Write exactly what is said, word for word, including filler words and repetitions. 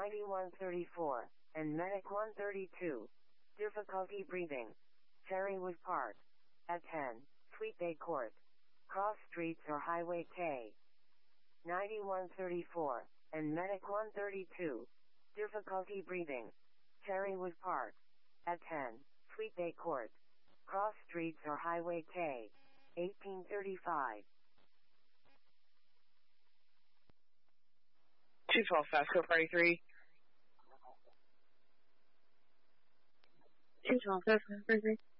ninety-one thirty-four, and Medic one thirty-two. Difficulty breathing. Cherrywood Park. At ten, Sweet Bay Court. Cross Streets or Highway K. ninety-one thirty-four, and Medic one thirty-two. Difficulty breathing. Cherrywood Park. At ten, Sweet Bay Court. Cross Streets or Highway K. eighteen thirty-five. two twelve Fast Code Party three. two twelve Fast Code Party three.